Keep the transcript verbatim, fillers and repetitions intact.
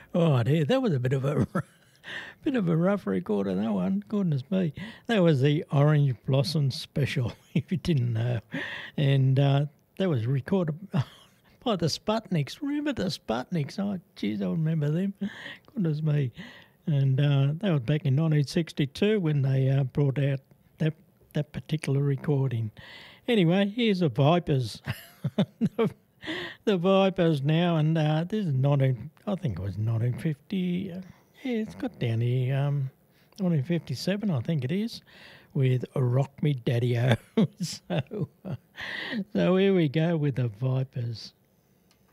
Oh dear, that was a bit of a bit of a rough recorder, that one. Goodness me. That was the Orange Blossom Special, if you didn't know. And uh, that was recorded by the Sputniks. Remember the Sputniks? Oh, geez, I remember them. Goodness me. And uh, that was back in nineteen sixty-two when they uh, brought out that that particular recording. Anyway, here's the Vipers. the, the Vipers now, and uh, this is nineteen. I think it was nineteen fifty. Uh, yeah, it's got down here. Um, nineteen fifty-seven, I think it is, with Rock Me Daddy-O. so, uh, so here we go with the Vipers.